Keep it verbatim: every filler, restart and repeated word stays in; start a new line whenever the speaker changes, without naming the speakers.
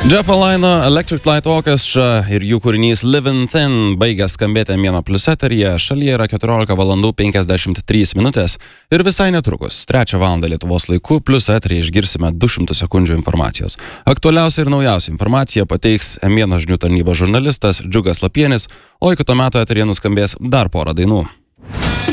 Jeff Alaino Electric Light Orchestra ir jų kūrinys Livin' Thin baigia skambėti M vienas Plus eteryje. Šalyje yra keturiolika valandų penkiasdešimt trys minutės ir visai netrukus, trečią valandą Lietuvos laiku, Plus eteryje išgirsime du šimtus sekundžių informacijos. Aktualiausia ir naujausia informacija pateiks M vienas žinių tarnybos žurnalistas Džiugas Lapienis, o iki to meto eteryje nuskambės dar porą dainų.